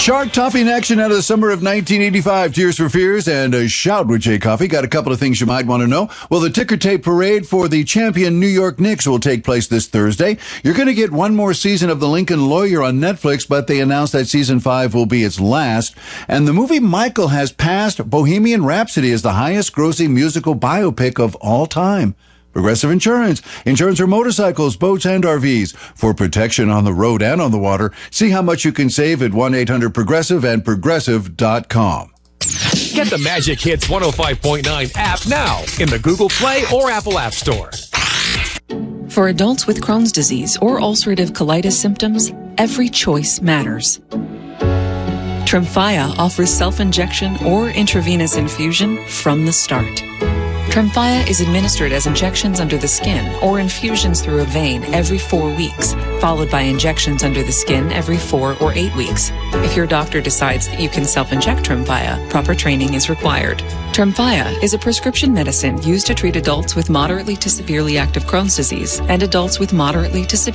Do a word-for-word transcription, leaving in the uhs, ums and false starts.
Chart-topping action out of the summer of nineteen eighty-five. Tears for Fears and a Shout with Jay Coffey. Got a couple of things you might want to know. Well, the ticker tape parade for the champion New York Knicks will take place this Thursday. You're going to get one more season of The Lincoln Lawyer on Netflix, but they announced that season five will be its last. And the movie Michael has passed Bohemian Rhapsody as the highest-grossing musical biopic of all time. Progressive Insurance. Insurance for motorcycles, boats, and R Vs. For protection on the road and on the water, see how much you can save at one eight hundred progressive and progressive dot com. Get the Magic Hits one oh five point nine app now in the Google Play or Apple App Store. For adults with Crohn's disease or ulcerative colitis symptoms, every choice matters. Tremfya offers self-injection or intravenous infusion from the start. Tremfya is administered as injections under the skin or infusions through a vein every four weeks, followed by injections under the skin every four or eight weeks. If your doctor decides that you can self-inject Tremfya, proper training is required. Tremfya is a prescription medicine used to treat adults with moderately to severely active Crohn's disease and adults with moderately to severe